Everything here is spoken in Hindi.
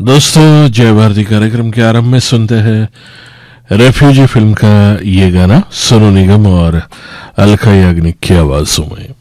दोस्तों, जय भारती कार्यक्रम के आरंभ में सुनते हैं रेफ्यूजी फिल्म का ये गाना सोनू निगम और अलका याग्निक की आवाजों में।